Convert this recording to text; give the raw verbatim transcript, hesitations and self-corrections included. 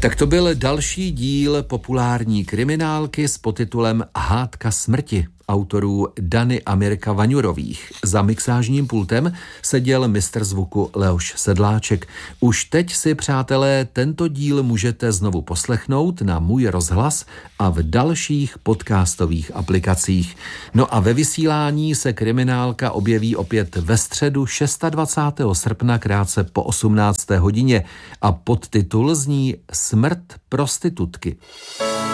Tak to byl další díl populární kriminálky s podtitulem Hádka smrti autorů Dany a Mirka Vaňurových. Za mixážním pultem seděl mistr zvuku Leoš Sedláček. Už teď si, přátelé, tento díl můžete znovu poslechnout na Můj rozhlas a v dalších podcastových aplikacích. No a ve vysílání se kriminálka objeví opět ve středu dvacátého šestého srpna krátce po osmnácté hodině a podtitul zní Smrt prostitutky.